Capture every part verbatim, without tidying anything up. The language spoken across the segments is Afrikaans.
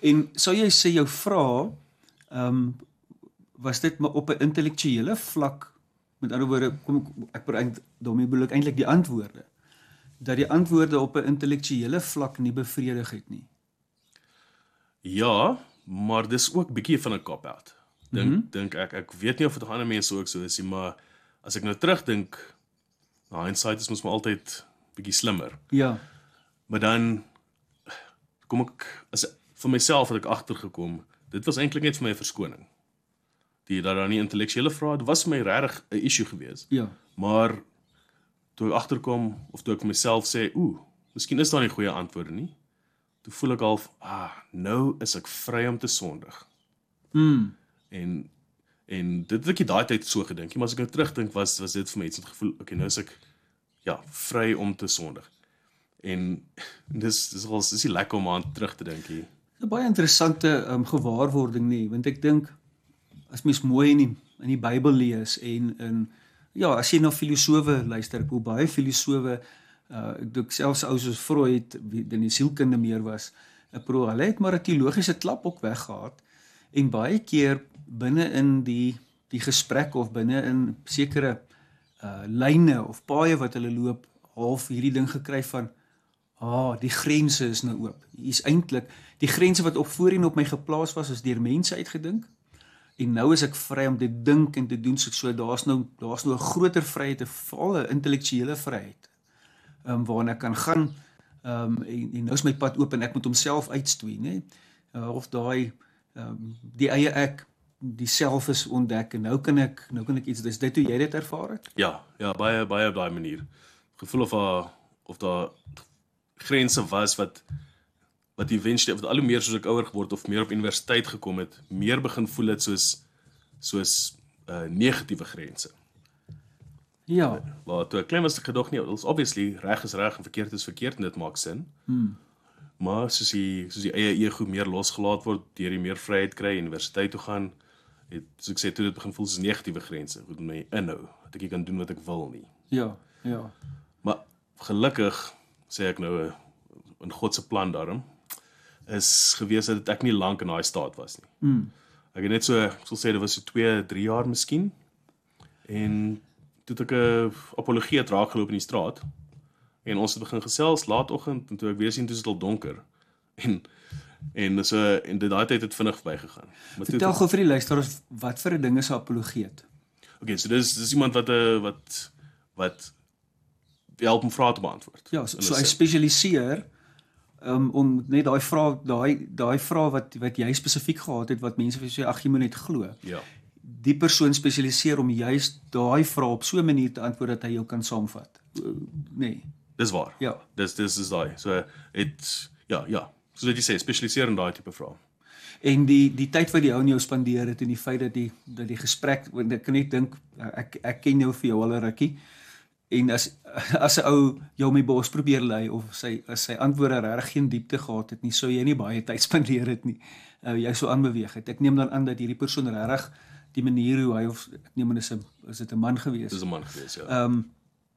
En sou jy sê jou vrae, um, was dit maar op 'n intellektuele vlak, met ander woorde, kom ek ek daarmee bedoel ek eintlik die antwoorde, dat die antwoorde op 'n intellektuele vlak nie bevredig het nie. Ja, maar dis ook bietjie van 'n cop-out. Dink mm -hmm. dink ek ek weet nie of dit ander mense ook so is nie, maar as ek nou terugdink, nou hindsight is mos maar altyd bietjie slimmer. Ja. Maar dan kom ek as vir myself het ek agtergekom, dit was eintlik net vir my 'n verskoning. Die dat daar nie intellektuele vrae, dit was vir my regtig 'n issue gewees. Ja. Maar toe ek agterkom of toe ek vir myself sê, ooh, miskien is daar nie goeie antwoorde nie. Toe voel ek al, ah, nou is ek vry om te sondig. Mm. En en dit het ek daai tyd so gedink, maar as ek nou terugdink was was dit vir my iets het gevoel, okay, nou is ek ja, vry om te sondig. En dis dis al dis nie lekker om aan terug te dink hier. 'n Baie interessante um, gewaarwording nie, want ek dink as mens mooi in die, in die Bybel lees en in ja, as jy na filosowe luister, hoe baie filosowe uh, ek dink selfs ou soos Freud, wie in die sielkunde meer was, 'n pro, hulle het maar 'n teologiese klap ook weggehaat en baie keer binne in die die gesprek of binne in sekere uh, lyne of paaie wat hulle loop, half hierdie ding gekry van ah, die grense is nou oop. Hier is eintlik die grense wat op voorheen op my geplaas was, is deur mense uitgedink. En nou is ek vry om te dink en te doen, so, so daar's nou daar's nou 'n groter vryheid, 'n volle intellektuele vryheid. Ehm um, waarna ek kan gaan ehm um, en, en nou is my pad oop en ek moet homself uitstoei, né? Uh, of daai ehm um, die eie ek, die self is ontdek en nou kan ek nou kan ek iets, dis dit hoe jy dit ervaar het? Ja, ja, baie baie op daai manier. Gevoel of daar of daar grense was wat wat eventually of al hoe meer soos ek ouer geword of meer op universiteit gekom het, meer begin voel het soos soos uh, negatiewe grense. Ja. Waar toe ek klein was ek gedog nie, ons obviously reg is reg en verkeerd is verkeerd en dit maak sin. Hmm. Maar soos die soos die eie ego meer losgelaat word, deur die meer vryheid kry, universiteit toe gaan, het soos ek sê toe dit begin voel soos negatiewe grense, goed my inhou, dat ek nie kan doen wat ek wil nie. Ja, ja. Maar gelukkig sê ek nou in God se plan daarom is gewees dat ek nie lank in daai staat was nie. Mm. Ek het net so, ek sal sê dit was so twee, drie jaar miskien. En toe het ek 'n apologeet raakgeloop in die straat. En ons het begin gesels laatoggend en toe ek weer sien toe is dit al donker. En en so en dit daai tyd het vinnig verbygegaan. Maar Vertel gou vir die luisteraars wat vir 'n ding is 'n apologeet. Okay, so dis dis iemand wat 'n uh, wat wat help om vrae te beantwoord. Ja, so, so hy spesialiseer um, om net daai vrae daai daai vrae wat wat jy spesifiek gehad het wat mense vir sê ag jy moet net glo. Ja. Die persoon spesialiseer om juist daai vrae op so 'n manier te antwoord dat hy jou kan saamvat. Uh, nee. Dis waar. Ja. Dis dis is daai. So het ja, ja. Soos wat jy sê, spesialiseer in daai tipe vrae. En die die tyd wat die ou in jou spandeer het en die feit dat die dat die gesprek, want ek kan net dink ek ek ken jou vir jou al 'n rukkie. En as as 'n ou jou my bos probeer lei of sy as sy antwoorde regtig geen diepte gehad het nie, sou jy nie baie tyd spandeer het nie. Uh, jy sou aanbeweeg het. Ek neem dan aan dat hierdie persoon regtig die manier hoe hy of ek neem aan dis 'n is dit 'n man gewees. Dis 'n man gewees, ja. Ehm um,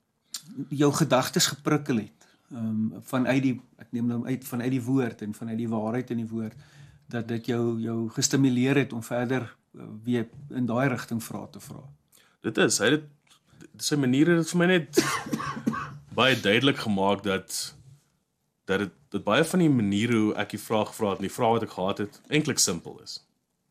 jou gedagtes geprikkel het. Ehm um, vanuit die ek neem nou uit vanuit die woord en vanuit die waarheid in die woord dat dit jou jou gestimuleer het om verder uh, weer in daai rigting vrae te vra. Dit is, hy het sy maniere het vir my net baie duidelik gemaak dat dat dit dat baie van die maniere hoe ek die vraag gevra het en die vrae wat ek gehad het eintlik simpel is.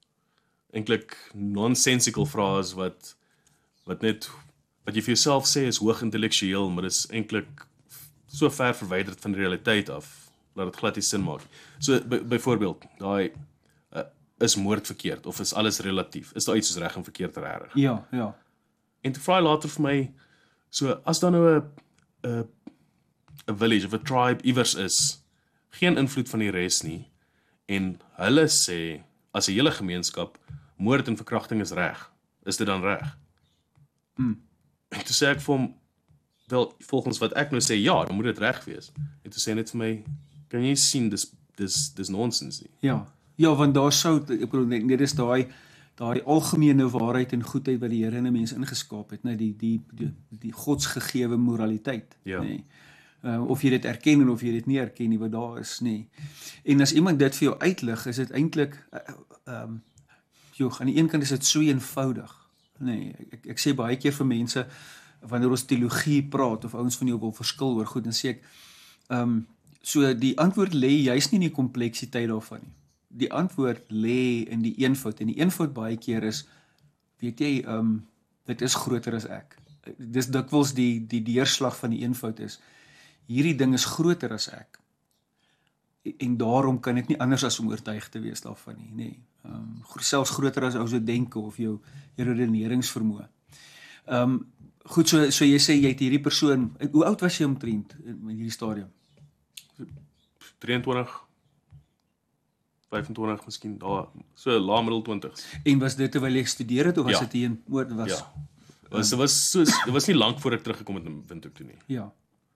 Eintlik nonsensical vrae is wat wat net wat jy vir jouself sê is hoog intellektueel, maar dit is eintlik so ver verwyderd van die realiteit af dat dit glad nie sin maak. So by, byvoorbeeld, daai uh, is moord verkeerd of is alles relatief? Is daar iets soos reg en verkeerd reg? Ja, ja. En toe vra hy later vir my, so as daar nou 'n 'n 'n village of 'n tribe iewers is, geen invloed van die res nie, en hulle sê as 'n hele gemeenskap moord en verkrachting is reg, is dit dan reg? Hmm. En toe sê ek vir hom, wel volgens wat ek nou sê, ja, dan moet dit reg wees. En toe sê hy net vir my, kan jy sien dis dis dis nonsens nie. Ja. Ja, want daar sou ek bedoel net dit is daai daai algemene waarheid en goedheid wat die Here in 'n mens ingeskaap het, net die die die, die godsgegewe moraliteit, ja. nee. Uh, of jy dit erken en of jy dit nie erken nie, wat daar is nie. En as iemand dit vir jou uitlig, is dit eintlik uh, um, joh, aan die een kant is dit so eenvoudig. Nee, ek, ek sê baie keer vir mense, wanneer ons teologie praat, of ouens van jou wil verskil oor goed, dan sê ek, um, so die antwoord lê juist nie in die kompleksiteit daarvan nie. Die antwoord lê in die eenvoud, en die eenvoud baie keer is, weet jy, um, dit is groter as ek. Dis dikwels die, die deurslag van die eenvoud is, hierdie ding is groter as ek, en daarom kan ek nie anders as om oortuig te wees daarvan nie, nee. Um, selfs groter as ou so denke, of jou, jou redeneringsvermoë. Um, goed, so, so jy sê, jy het hierdie persoon, hoe oud was jy omtrent in hierdie stadium? drieëntwintig, vyfentwintig miskien, daar, so laat middel twintigs. En was dit terwyl jy gestudeer het, of was Ja. dit een woord was? Ja. Was, dit was, so, dit was nie lank voor ek teruggekom het in Windhoek toe nie. Ja.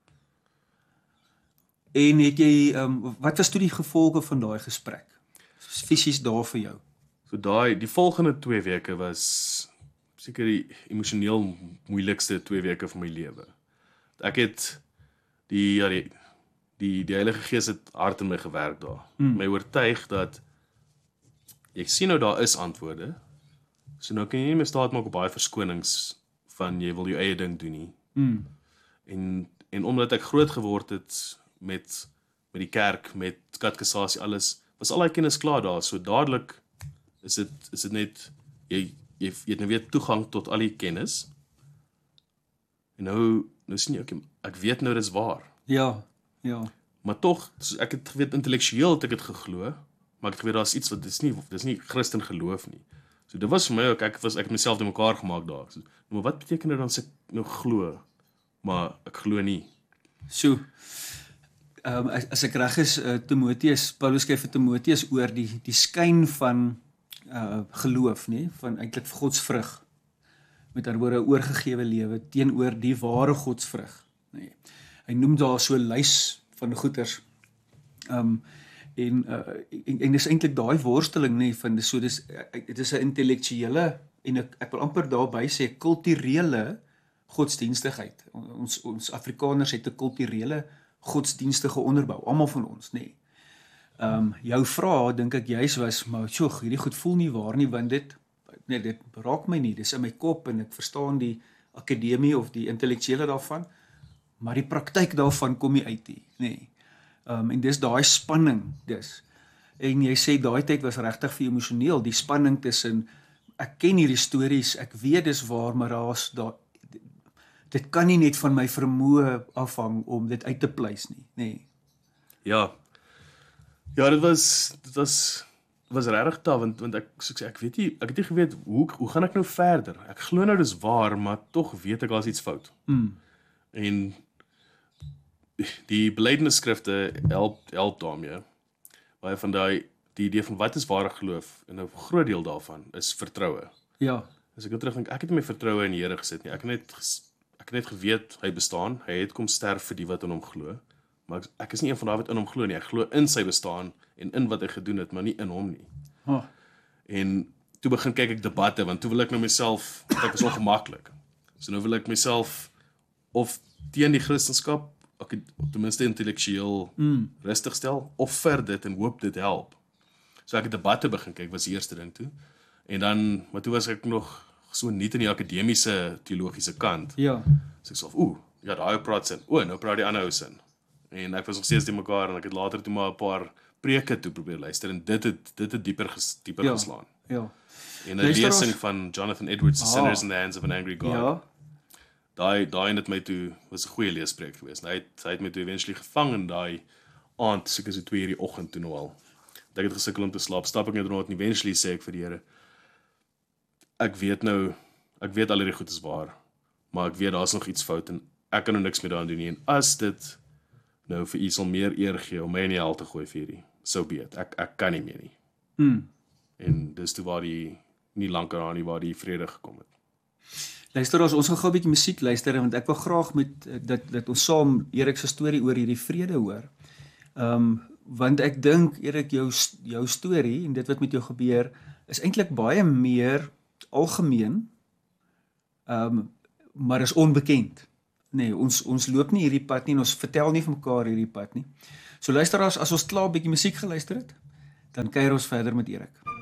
En het jy, um, wat was toe die gevolge van daai gesprek? Fisies daar vir jou? So daai, die volgende twee weke was seker die emosioneel moeilikste twee weke van my lewe. Ek het die, ja, die, die, die Heilige Gees het hard in my gewerk daar. Mm. My oortuig dat ek sien nou daar is antwoorde, so nou kan jy nie meer staat maak op baie verskonings van jy wil jou eie ding doen nie. Mm. En, en omdat ek groot geword het met, met die kerk, met katekisasie, alles, was al die kennis klaar daar, so dadelik is dit, is dit net, jy, jy, jy het nou weer toegang tot al die kennis, en nou, nou sien jy, okay, ek weet nou dis waar, Ja, ja. maar tog, so ek het geweet, intellektueel het ek het geglo, maar ek het geweet, daar is iets wat, dis nie, dis nie Christen geloof nie, so dit was vir my ook, ek, was, ek het myself in mekaar gemaakt daar, so, maar wat beteken dit dan as ek nou glo, maar ek glo nie? So, um, as, as ek reg is, uh, Timoteus, Paulus skryf vir Timoteus oor die, die skyn van uh, geloof, nie? Van eintlik godsvrug, met ander woorde oorgegewe lewe, teenoor die ware godsvrug. Nee. Hy noem daar so 'n lys van goeters, um, en, uh, en, en dis eintlik daai worsteling, nie, van so, dis, dit is 'n intellektuele, en ek, ek wil amper daarby sê, kulturele godsdienstigheid. Ons, ons Afrikaners het 'n kulturele godsdienstige onderbou, almal van ons, nê. Nee. Um, jou vraag, dink ek juis was, maar tjoh, hierdie goed voel nie waar nie, want dit, nee, dit raak my nie, dis in my kop, en ek verstaan die akademie of die intellektuele daarvan, maar die praktyk daarvan kom nie uit nie, nee. Um, en dis daai spanning, dis. En jy sê, daai tyd was regtig vir emosioneel, die spanning tussen, ek ken hierdie stories, ek weet dis waar, maar daar's daar, dit kan nie net van my vermoë afhang om dit uit te pleis nie, nee. Ja, ja, dit was, dit was, was regtig taaf, want, want ek, so ek sê, ek weet nie, ek het nie geweet, hoe, hoe gaan ek nou verder? Ek glo nou dis waar, maar tog weet ek daar is iets fout. Mm. En die belydenisskrifte help, help daarmee. Baie van die, die idee van wat is ware geloof, en 'n groot deel daarvan is vertroue. Ja. As ek nou terugdink, ek het nie my vertroue in die Here gesit nie. Ek het net, ek het net geweet, hy bestaan, hy het kom sterf vir die wat in hom glo. Maar ek, ek is nie een van daai wat in hom glo nie. Ek glo in sy bestaan en in wat hy gedoen het, maar nie in hom nie. Oh. En toe begin kyk ek debatte, want toe wil ek nou myself, ek is ongemaklik. So nou wil ek myself of teen die Christendom, ek ten minste intellektueel mm. rustig stel, of vir dit en hoop dit help. So ek het debatte begin kyk, was die eerste ding toe. En dan, maar toe was ek nog so niet in die akademiese teologiese kant. Ja. So ek sê, oeh, ja, daai praat sin. O, nou praat die ander ou sin. En ek was nog steeds die mekaar, en ek het later toe maar 'n paar preke toe probeer luister, en dit het, dit het dieper, ges, dieper ja. geslaan. Ja. En 'n lesing van Jonathan Edwards, ah. Sinners in the Hands of an Angry God. Ja. Daai, daai het my toe, was 'n goeie leespreek geweest. Hy het, hy het my toe eventually gevang in daai aand, seker so twee uur die oggend toe nou al. Ek het gesukkel om te slaap, stap ek net rond, en eventually sê ek vir die Here, ek weet nou, ek weet al hierdie goed is waar, maar ek weet daar is nog iets fout, en ek kan nou niks meer daaraan doen nie, en as dit nou vir u sal meer eer gee, om my in die hel te gooi vir hierdie, so be it, ek, ek kan nie meer nie. Mm. En dis toe waar die, nie lank aan nie, waar die vrede gekom het. Luister, as ons gaan gou 'n bietjie musiek luister, want ek wil graag met, dat, dat ons saam Erik se storie oor hierdie vrede hoor. Um, want ek dink, Erik, jou, jou storie, en dit wat met jou gebeur, is eintlik baie meer algemeen, um, maar is onbekend. nee, ons ons loop nie hierdie pad nie en ons vertel nie vir mekaar hierdie pad nie. So luisteraars, as ons klaar 'n bietjie musiek geluister het, dan kuier ons verder met Erik.